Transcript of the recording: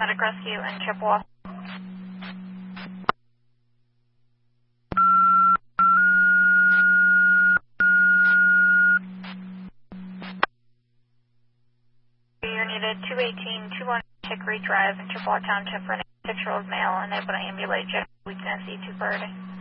paramedic rescue in Chippewa. You're needed 218-21 Hickory Drive in Chippewa Township for an 6-year-old male unable to ambulate jet weakness, E2 priority.